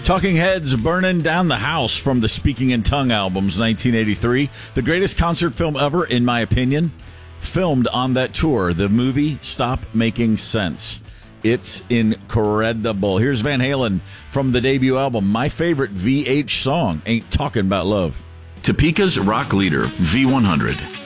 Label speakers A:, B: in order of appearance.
A: Talking Heads, Burning Down the House from the Speaking in Tongue albums, 1983. The greatest concert film ever, in my opinion. Filmed on that tour. The movie Stop Making Sense. It's incredible. Here's Van Halen from the debut album. My favorite VH song, Ain't Talking About Love.
B: Topeka's rock leader, V100.